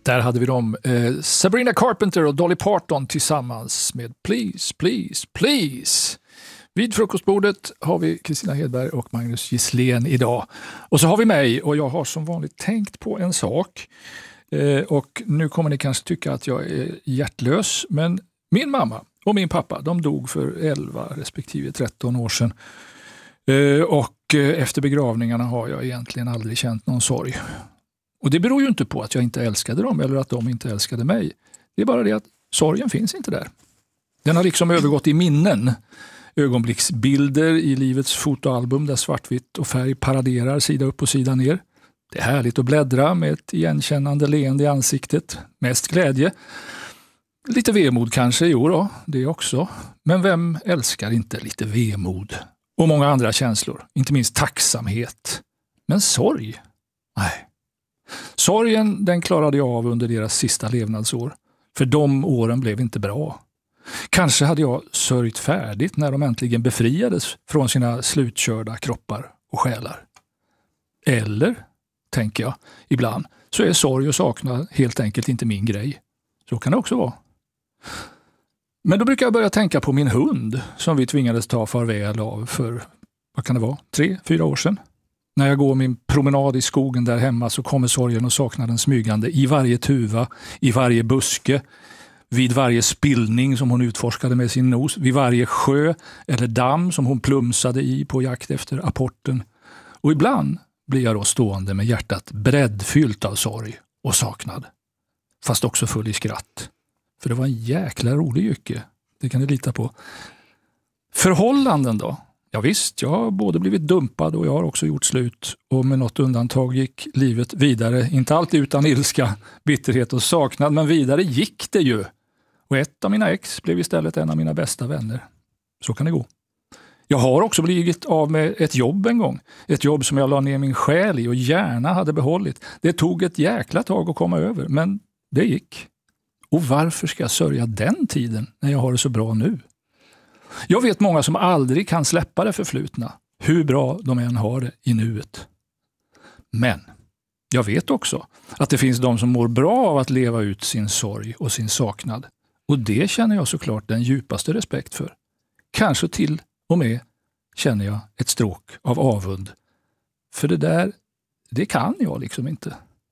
Där hade vi dem. Sabrina Carpenter och Dolly Parton tillsammans med Please, Please, Please. Vid frukostbordet har vi Kristina Hedberg och Magnus Gisslén idag. Och så har vi mig, och jag har som vanligt tänkt på en sak. Och nu kommer ni kanske tycka att jag är hjärtlös, men min mamma och min pappa, de dog för 11 respektive 13 år sedan. Och efter begravningarna har jag egentligen aldrig känt någon sorg. Och det beror ju inte på att jag inte älskade dem eller att de inte älskade mig. Det är bara det att sorgen finns inte där. Den har liksom övergått i minnen. Ögonblicksbilder i livets fotoalbum där svartvitt och färg paraderar sida upp och sida ner. Det är härligt att bläddra med ett igenkännande leende i ansiktet. Mest glädje. Lite vemod kanske, jo då, det också. Men vem älskar inte lite vemod? Och många andra känslor, inte minst tacksamhet. Men sorg? Nej. Sorgen, den klarade jag av under deras sista levnadsår. För de åren blev inte bra. Kanske hade jag sörjt färdigt när de äntligen befriades från sina slutkörda kroppar och själar. Eller, tänker jag, ibland så är sorg och saknad helt enkelt inte min grej. Så kan det också vara. Men då brukar jag börja tänka på min hund som vi tvingades ta farväl av för, vad kan det vara, 3-4 år sedan. När jag går min promenad i skogen där hemma så kommer sorgen och saknaden smygande i varje tuva, i varje buske, vid varje spillning som hon utforskade med sin nos, vid varje sjö eller damm som hon plumsade i på jakt efter apporten. Och ibland blir jag då stående med hjärtat breddfyllt av sorg och saknad. Fast också full i skratt. För det var en jäkla rolig jycke. Det kan du lita på. Förhållanden då? Ja visst, jag har både blivit dumpad och jag har också gjort slut. Och med något undantag gick livet vidare. Inte alltid utan ilska, bitterhet och saknad. Men vidare gick det ju. Och ett av mina ex blev istället en av mina bästa vänner. Så kan det gå. Jag har också blivit av med ett jobb en gång. Ett jobb som jag la ner min själ i och gärna hade behållit. Det tog ett jäkla tag att komma över, men det gick. Och varför ska jag sörja den tiden när jag har det så bra nu? Jag vet många som aldrig kan släppa det förflutna, hur bra de än har det i nuet. Men jag vet också att det finns de som mår bra av att leva ut sin sorg och sin saknad. Och det känner jag såklart den djupaste respekt för. Kanske till och med känner jag ett stråk av avund. För det där, det kan jag liksom inte.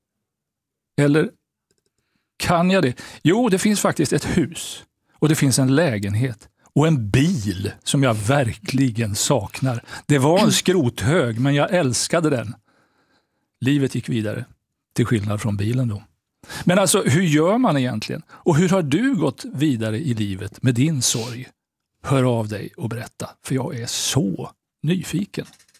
Eller kan jag det? Jo, det finns faktiskt ett hus. Och det finns en lägenhet. Och en bil som jag verkligen saknar. Det var en skrothög, men jag älskade den. Livet gick vidare. Till skillnad från bilen då. Men alltså, hur gör man egentligen? Och hur har du gått vidare i livet med din sorg? Hör av dig och berätta, för jag är så nyfiken.